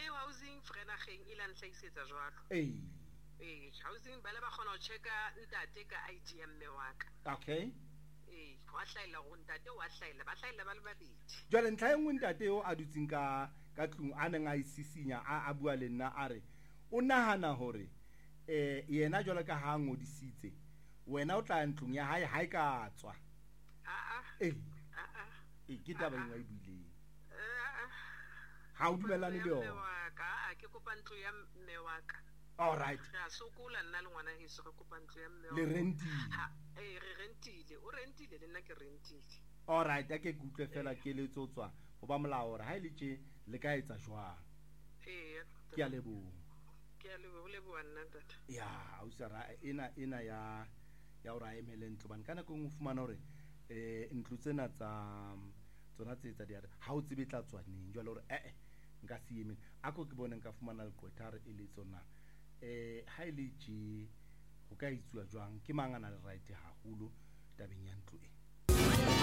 housing Frenageng e la ntlaisetsa jwalo. Housing ba le ba kgona ho checka ntate ka ID ya mme wa ka. Okay. Wa hlaela go ntate wa hlaela ba hlaela ba le babedi. Jwale ntlha e nngwe ntate yo a dutseng ka tlung a neng a isisinya a bua le nna a re o nahana hore yena jwale ka ha ngodisitse wena o tla ntlong ya hae ha e ka tswa. Ke taba engwe e buileng. Ha o dumellane le yona. Ke kopa ntlo ya mme wa ka. All right. Ra sokola nna le ngwana heso re kopa ntlo ya mme wa. Le rentile. Re rentile, o rentile le nna ke rentile. All right, a ke kutlwe fela ke le tsotswa go ba molao hore ha ile tje le ka etsa jwang. Ke a leboha. Ke a leboha nna tata. Ya, o sera ena ya hore a emele ntlo bana kana go fumana hore ntlo tsena tsona tsa diare ha o tsebe tla tswa neng jwale hore nka se eme a ko ke bone nka fumana leqwethare e le tsona ha ile tje go ka itsuwa jwang ke mangana le right haholo tabeng ya ntlo